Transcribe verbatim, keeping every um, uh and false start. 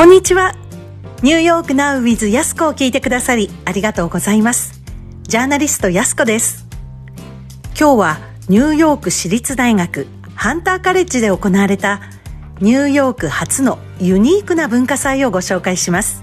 こんにちは。ニューヨークナウ with やすこを聞いてくださりありがとうございます。ジャーナリストやすこです。今日はニューヨーク市立大学ハンターカレッジで行われたニューヨーク初のユニークな文化祭をご紹介します。